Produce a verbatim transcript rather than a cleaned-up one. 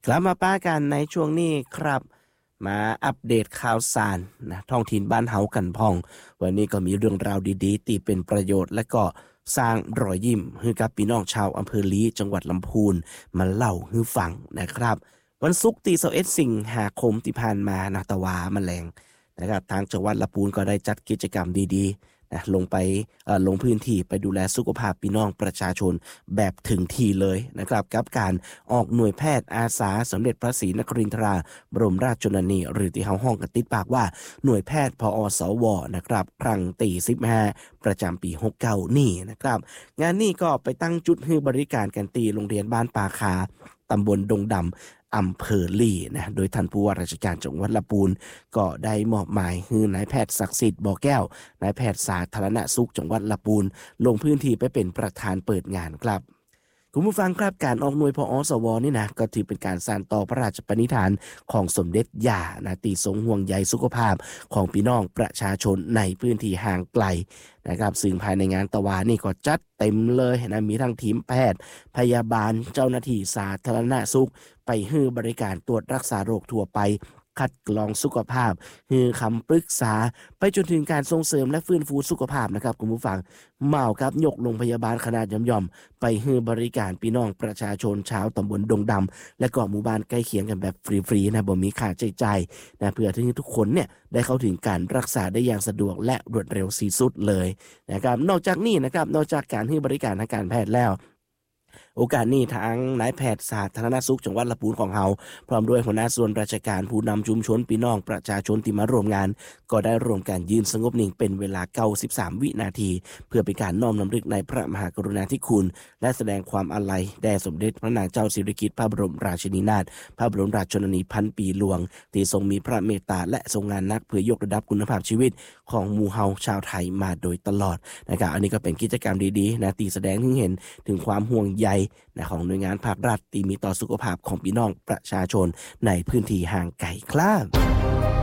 กลับมาป้ากันในช่วงนี้ครับมาอัปเดตข่าวสารนะท้องถิ่นบ้านเฮากันพ่องวันนี้ก็มีเรื่องราวดีๆที่เป็นประโยชน์และก็สร้างรอยยิ้มให้กับพี่น้องชาวอำเภอลีจังหวัดลำพูนมาเล่าให้ฟังนะครับวันศุกร์ที่ยี่สิบเอ็ดสิงหาคมที่ผ่านมานะตะวาแมลงนะครับทางจังหวัดลำพูนก็ได้จัดกิจกรรมดีๆนะลงไปลงพื้นที่ไปดูแลสุขภาพพี่น้องประชาชนแบบถึงที่เลยนะครับกับการออกหน่วยแพทย์อาสาสมเด็จพระศรีนครินทราบรมราชชนนีหรือที่เฮาห้องกันติดปากว่าหน่วยแพทย์พอสวนะครับครั้งที่สิบห้าประจำปีหกสิบเก้านี่นะครับงานนี้ก็ไปตั้งจุดให้บริการกันตีโรงเรียนบ้านปาคาตำบลดงดำอำเภอลี่นะโดยท่านผู้ว่าราชการจังหวัดลำพูนก็ได้มอบหมายให้นายแพทย์ศักดิ์สิทธิ์บ่อแก้วนายแพทย์สาธารณสุขจังหวัดลำพูนลงพื้นที่ไปเป็นประธานเปิดงานครับคุณผู้ฟังครับการออกหน่วยพอสวนี่นะก็ถือเป็นการสานต่อพระราชปณิธานของสมเด็จย่านะตีทรงห่วงใยสุขภาพของพี่น้องประชาชนในพื้นที่ห่างไกลนะครับซึ่งภายในงานตะวานี่ก็จัดเต็มเลยนะมีทั้งทีมแพทย์พยาบาลเจ้าหน้าที่สาธารณสุขไปให้บริการตรวจรักษาโรคทั่วไปคัดกรองสุขภาพให้คำปรึกษาไปจนถึงการส่งเสริมและฟื้นฟูสุขภาพนะครับคุณผู้ฟังเมาครับยกโรงพยาบาลขนาดย่อมๆไปให้บริการพี่น้องประชาชนชาวตำบลดงดำและก็หมู่บ้านใกล้เคียงกันแบบฟรีๆนะบ่มีค่าใช้จ่ายนะเพื่อที่ทุกคนเนี่ยได้เข้าถึงการรักษาได้อย่างสะดวกและรวดเร็วที่สุดเลยนะครับนอกจากนี้นะครับนอกจากการให้บริการทางการแพทย์แล้วโอกาสนี้ทางนายแพทย์สาธารณสุขจังหวัดลำพูนของเฮาพร้อมด้วยหัวหน้าส่วนราชการผู้นำชุมชนพี่น้องประชาชนที่มาร่วมงานก็ได้ร่วมกันยืนสงบนิ่งเป็นเวลาเก้าสิบสามวินาทีเพื่อเป็นการน้อมรำลึกในพระมหากรุณาธิคุณและแสดงความอาลัยแด่สมเด็จพระนางเจ้าสิริกิติ์พระบรมราชินีนาถพระบรมราชชนนีพันปีหลวงที่ทรงมีพระเมตตาและทรงงานนักเพื่อยกระดับคุณภาพชีวิตของหมู่เฮาชาวไทยมาโดยตลอดนะครับอันนี้ก็เป็นกิจกรรมดีๆนะที่แสดงให้เห็นถึงความห่วงใยนะของหน่วยงานภาครัฐที่มีต่อสุขภาพของพี่น้องประชาชนในพื้นที่ห่างไกลครับ